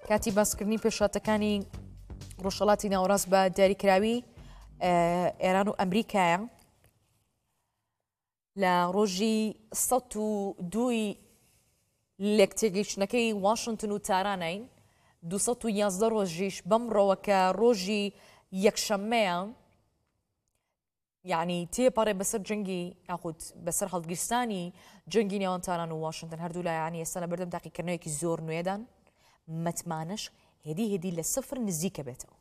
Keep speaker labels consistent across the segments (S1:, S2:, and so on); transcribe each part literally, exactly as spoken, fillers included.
S1: کاتی باسکردنی پێشاتەکانی ڕۆژهەڵاتی ناوەڕاست بە دیاریکراوی ئێران و ئەمریکایە لە ڕۆژی سەد و دووی لێکتێگەیشتنەکەی واشنگتن و تارانین دووسەد و یازدە ڕۆژیش بەمڕۆوە کە ڕۆژی یەکشەممەیە یعنی تێپەڕێ بەسەر جەنگی یاخود بەسەر هەڵگیرستانی جەنگی نێوان تاران و واشنگتن هەردوو لایانی ئێستا لە بەردەم تاقیکردنەوەیەکی زۆر نوێدان متمانش هێدی هێدی لە سفر نزیکە بێتەوە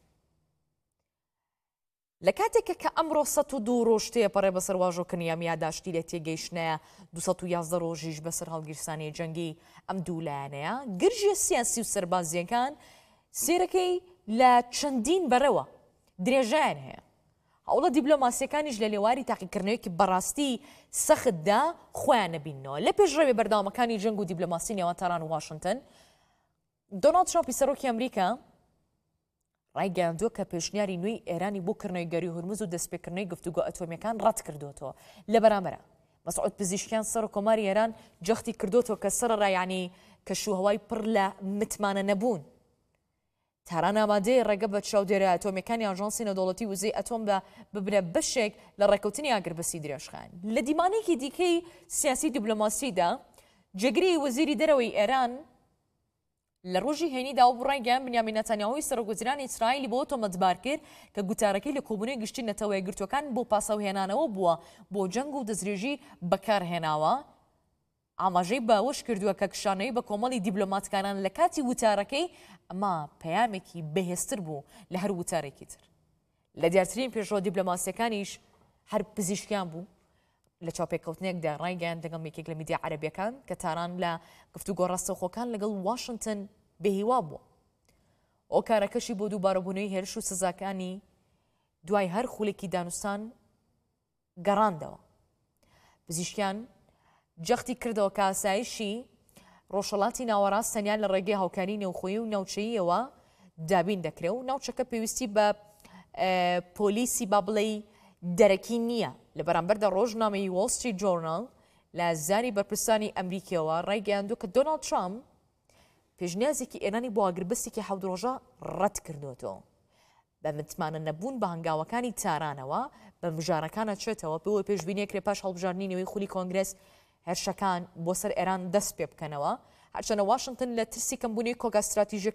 S1: لە کاتێکە کە ئەمڕۆ سەد و دوو ڕۆژ تێپەڕێ بەسەر واژۆکردنی ئەم یادداشتی لە تێگەیشتنەیە دووسەد و یازدە ڕۆژیش بەسەر هەڵگیرستانی جەنگی ئەم دوو لایەنەیە گرژی سیاسی و سەربازیەکان سێرەکەی لە چەندین بەرەوە درێژیان هەیە هەوڵە دیبلۆماسیەکانیش لە لێواری تاقیکردنەوەیەکی بەڕاستی سەختدا خۆیان نەبینەوە لە پێشڕەوی بەرداوامەکانی جەنگ و دیبلۆماسی نێوان تاران و واشنگتن دۆناڵد ترامپی سەرۆکی ئەمریکا ڕایگەیاندووە کە پێشنیاری نوێی ئێرانی بۆ کردنەوەی گەری هورمز و دەستپێکردنەوەی گفتوگۆ ئەتۆمیەکان ڕەت کردوتەوە لە بەرامبەرە مەسعود پزیشکیان سەر و کۆماری ئێران جەختی کردوتەوە کە سەرەڕا یعنی کەشوهەوای پڕ لە متمانە نەبوون تاران ئامادەیە ڕێگە بە چاودێرە ئەتۆمیەکانی ئاژانسی نەدەوڵەتی وزەی ئەتۆم ببرە بەشێک لە ڕێکەوتنی ئاگربەسی درێژخان لە دیمانێکی دیکەی سیاسی دیبلۆماسیدا جێگری وەزیری دەرەوەی ئێران لە ڕۆژی هێنیدا و ڕایگەیان بنیامین نەتانیاهوی سەرۆکوەزیرانی ئیسرائیلی بۆ تۆمەتبار کرد کە گوتارەکەی لە کۆبوونەوەی گشتی نەتەوە یەکگرتوەکان بۆ پاسەوهێنانەوە بووە بۆ جەنگ و دەستدرێژی بەکارهێناوە ئاماژەی باوەش کردووە کە کشانەوەی بە کۆمەڵی دیبلۆماتکاران لە کاتی وتارەکەی ئەمە پەیامێکی بەهێزتر بوو لە هەر وتارێکی تر لە دیارترین پێشڕۆ دیبلۆماسیەکانیش هەر پزیشکیان بوو لە چاوپێکەوتنێکدا ڕایگەیان دەگەڵ یەکێک لە میدیا عەرەبیەکان کە تاران لە گفتوگۆ ڕاستەوخۆکان لەگەڵ واشنگتن بەهیوا بووە ئەو کارەکەشی بۆ دووبارەبوونەوەی هێرش و سزاکانی دوای هەر خولێکی دانوستان گەڕاندەوە پزیشکیان جەختی کردەوە کە ئاسایشی ڕۆژهەڵاتی ناوەڕاست تەنیا لە ڕێگەی هاوکاری نێوخۆیی و ناوچەییەوە دابین دەکرێت و ناوچەکە پێویستی بە پۆلیسی با بڵێ دەرەکی نییە لە بەرامبەردا ڕۆژنامەی وۆڵ ستریت جۆرنال لە زاری بەرپرسانی ئەمریکیەوە ڕایگەیاندووە کە دۆناڵد ترامپ پێشنیازێکی ئێرانی بۆ ئاگربەستێکی حەوت ڕۆژە ڕەت کردوێتەوە بە متمانە نەبوون بە هەنگاوەکانی تارانەوە بە مژارەکانە چێتەوە بۆ پێشبینیەکرێ پاش هەڵبژاردنی نوێی خولی کۆنگرس هێرشەکان بۆ سەر ئێران دەست پێ بکەنەوە هەرچەنە واشنگتن لە ترسی کەمبوونی کۆگا استراتیژیەکە